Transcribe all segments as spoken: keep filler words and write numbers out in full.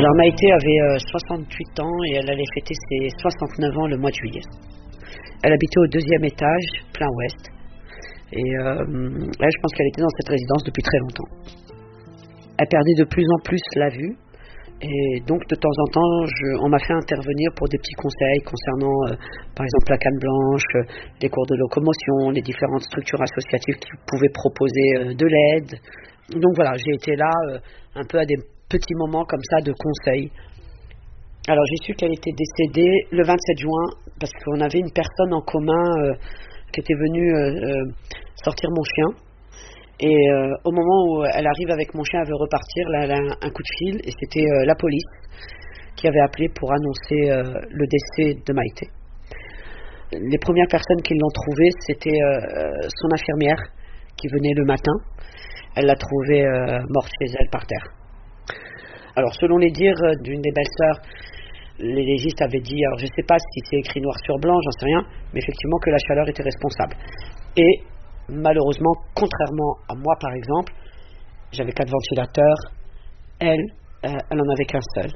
Alors Maïté avait euh, soixante-huit ans et elle allait fêter ses soixante-neuf ans le mois de juillet. Elle habitait au deuxième étage, plein ouest. Et euh, là, je pense qu'elle était dans cette résidence depuis très longtemps. Elle perdait de plus en plus la vue. Et donc, de temps en temps, je, on m'a fait intervenir pour des petits conseils concernant, euh, par exemple, la canne blanche, euh, les cours de locomotion, les différentes structures associatives qui pouvaient proposer euh, de l'aide. Donc voilà, j'ai été là euh, un peu à des petits moments comme ça de conseils. Alors, j'ai su qu'elle était décédée le vingt-sept juin parce qu'on avait une personne en commun euh, qui était venue euh, euh, sortir mon chien. Et euh, au moment où elle arrive avec mon chien, elle veut repartir, là, elle a un, un coup de fil, et c'était euh, la police qui avait appelé pour annoncer euh, le décès de Maïté. Les premières personnes qui l'ont trouvée, c'était euh, son infirmière qui venait le matin. Elle l'a trouvée euh, morte chez elle par terre. Alors selon les dires d'une des belles-sœurs, les légistes avaient dit, alors je ne sais pas si c'est écrit noir sur blanc, j'en sais rien, mais effectivement que la chaleur était responsable. Et malheureusement, contrairement à moi par exemple, j'avais quatre ventilateurs, elle, euh, elle n'en avait qu'un seul.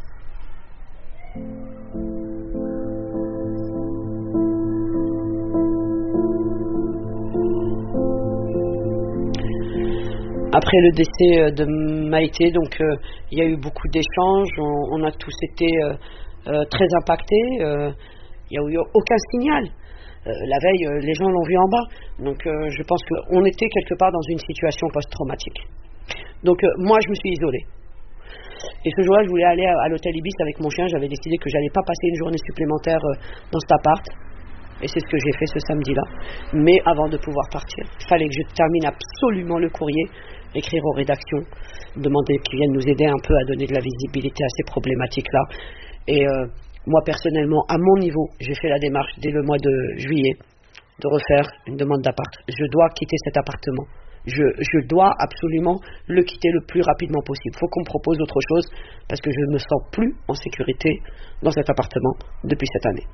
Après le décès de Maïté, donc euh, il y a eu beaucoup d'échanges, on, on a tous été euh, euh, très impactés, euh, il n'y a eu aucun signal. Euh, la veille, euh, les gens l'ont vu en bas. Donc euh, je pense qu'on était quelque part dans une situation post-traumatique. Donc euh, moi, je me suis isolée. Et ce jour-là, je voulais aller à, à l'hôtel Ibis avec mon chien. J'avais décidé que j'allais pas passer une journée supplémentaire euh, dans cet appart. Et c'est ce que j'ai fait ce samedi-là. Mais avant de pouvoir partir, il fallait que je termine absolument le courrier, écrire aux rédactions, demander qu'ils viennent nous aider un peu à donner de la visibilité à ces problématiques-là. Et euh, moi, personnellement, à mon niveau, j'ai fait la démarche dès le mois de juillet de refaire une demande d'appart. Je dois quitter cet appartement. Je, je dois absolument le quitter le plus rapidement possible. Il faut qu'on me propose autre chose parce que je ne me sens plus en sécurité dans cet appartement depuis cette année.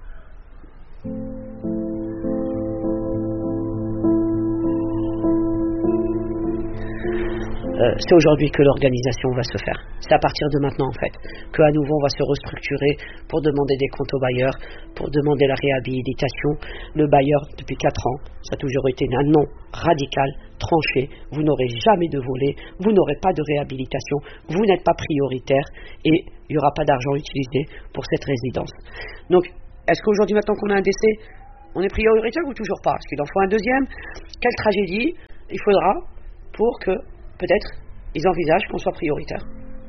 Euh, c'est aujourd'hui que l'organisation va se faire. C'est à partir de maintenant en fait qu'à nouveau on va se restructurer pour demander des comptes aux bailleurs, pour demander la réhabilitation. Le bailleur depuis quatre ans, ça a toujours été un non radical, tranché. Vous n'aurez jamais de volet, vous n'aurez pas de réhabilitation, vous n'êtes pas prioritaire et il n'y aura pas d'argent utilisé pour cette résidence. Donc est-ce qu'aujourd'hui maintenant qu'on a un décès, on est prioritaire ou toujours pas? Est-ce qu'il en faut un deuxième? Quelle tragédie il faudra pour que peut-être ils envisagent qu'on soit prioritaire?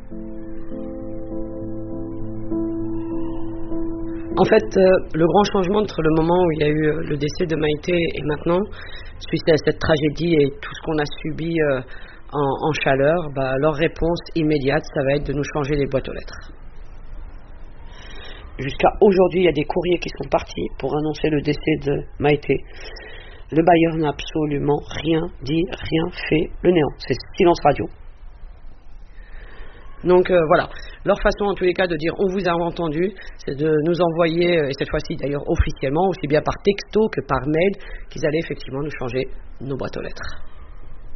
En fait, euh, le grand changement entre le moment où il y a eu euh, le décès de Maïté et maintenant, suite à cette tragédie et tout ce qu'on a subi euh, en, en chaleur, bah, leur réponse immédiate, ça va être de nous changer les boîtes aux lettres. Jusqu'à aujourd'hui, il y a des courriers qui sont partis pour annoncer le décès de Maïté. Le bailleur n'a absolument rien dit, rien fait, le néant. C'est silence radio. Donc euh, voilà, leur façon en tous les cas de dire on vous a entendu, c'est de nous envoyer, et cette fois-ci d'ailleurs officiellement, aussi bien par texto que par mail, qu'ils allaient effectivement nous changer nos boîtes aux lettres.